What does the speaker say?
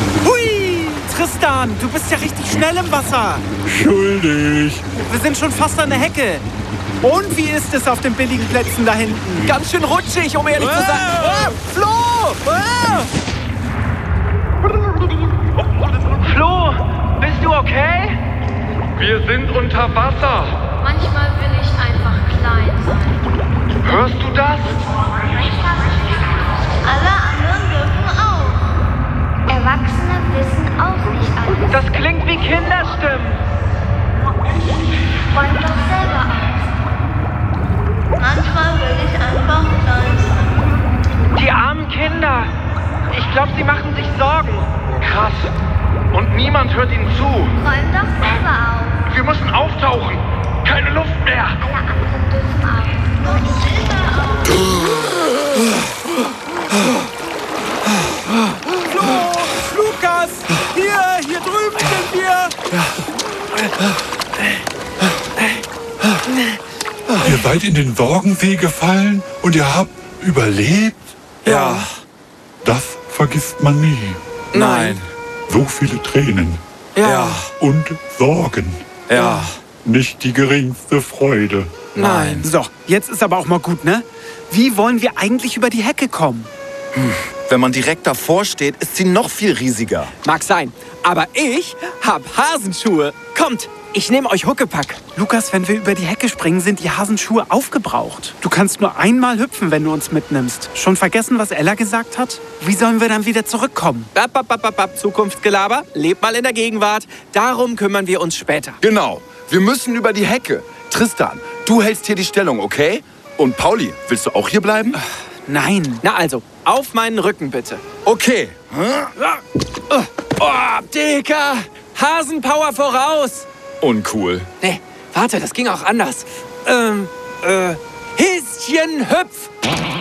Hui! Tristan, du bist ja richtig schnell im Wasser. Schuldig. Wir sind schon fast an der Hecke. Und wie ist es auf den billigen Plätzen da hinten? Ganz schön rutschig, um ehrlich zu sein. Flo! Flo, bist du okay? Wir sind unter Wasser. Manchmal will ich einfach klein sein. Hörst du das? Alle anderen dürfen auch. Erwachsene wissen auch nicht alles. Das klingt wie Kinderstimmen. Räumt doch selber auf. Manchmal will ich einfach klein sein. Die armen Kinder. Ich glaube, sie machen sich Sorgen. Krass. Und niemand hört ihnen zu. Räum doch selber auf. Wir müssen auftauchen. Keine Luft mehr. Alle anderen dürfen auch. Räum selber auf. Lukas! Hier drüben sind wir! Ihr seid in den Sorgensee gefallen und ihr habt überlebt? Ja. Das vergisst man nie. Nein. So viele Tränen Ja. und Sorgen. Ja. Nicht die geringste Freude. Nein. So, jetzt ist aber auch mal gut, ne? Wie wollen wir eigentlich über die Hecke kommen? Wenn man direkt davor steht, ist sie noch viel riesiger. Mag sein, aber ich hab Hasenschuhe. Kommt, ich nehme euch Huckepack. Lukas, wenn wir über die Hecke springen, sind die Hasenschuhe aufgebraucht. Du kannst nur einmal hüpfen, wenn du uns mitnimmst. Schon vergessen, was Ella gesagt hat? Wie sollen wir dann wieder zurückkommen? Zukunftsgelaber, lebt mal in der Gegenwart. Darum kümmern wir uns später. Genau. Wir müssen über die Hecke. Tristan, du hältst hier die Stellung, okay? Und Pauli, willst du auch hier bleiben? Nein. Na also, auf meinen Rücken bitte. Okay. Oh, Dicker, Hasenpower voraus. Uncool. Nee, warte, das ging auch anders. Häschen hüpf.